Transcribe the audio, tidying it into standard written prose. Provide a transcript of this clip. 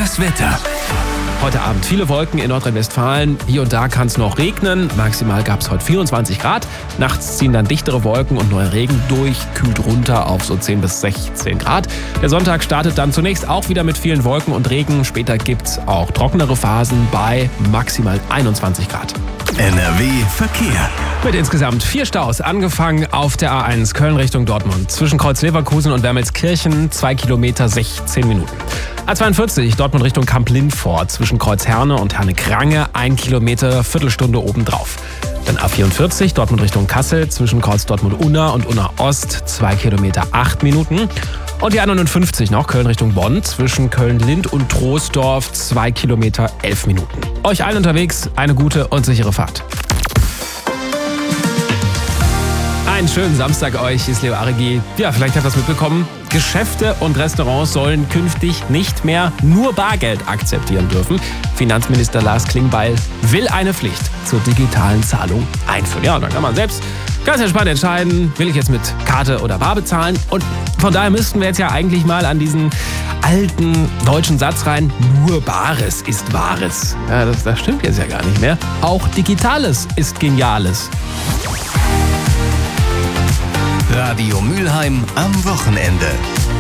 Das Wetter. Heute Abend viele Wolken in Nordrhein-Westfalen. Hier und da kann es noch regnen. Maximal gab es heute 24 Grad. Nachts ziehen dann dichtere Wolken und neuer Regen durch. Kühlt runter auf so 10 bis 16 Grad. Der Sonntag startet dann zunächst auch wieder mit vielen Wolken und Regen. Später gibt es auch trockenere Phasen bei maximal 21 Grad. NRW Verkehr. Mit insgesamt 4 Staus, angefangen auf der A1 Köln Richtung Dortmund. Zwischen Kreuz Leverkusen und Wermelskirchen 2 Kilometer 16 Minuten. A42 Dortmund Richtung Kamp-Lindfort. Zwischen Kreuz Herne und Herne-Krange 1 Kilometer, Viertelstunde obendrauf. Dann A44 Dortmund Richtung Kassel. Zwischen Kreuz Dortmund-Unna und Unna-Ost 2 Kilometer 8 Minuten. Und die A59 noch Köln Richtung Bonn. Zwischen Köln-Lind und Troisdorf 2 Kilometer 11 Minuten. Euch allen unterwegs eine gute und sichere Fahrt. Einen schönen Samstag euch, hier ist Leo Arigi. Ja, vielleicht habt ihr das mitbekommen. Geschäfte und Restaurants sollen künftig nicht mehr nur Bargeld akzeptieren dürfen. Finanzminister Lars Klingbeil will eine Pflicht zur digitalen Zahlung einführen. Ja, dann kann man selbst ganz entspannt entscheiden, will ich jetzt mit Karte oder Bar bezahlen. Und von daher müssten wir jetzt ja eigentlich mal an diesen alten deutschen Satz rein, nur Bares ist Wahres. Ja, das stimmt jetzt ja gar nicht mehr. Auch Digitales ist Geniales. Radio Mülheim am Wochenende.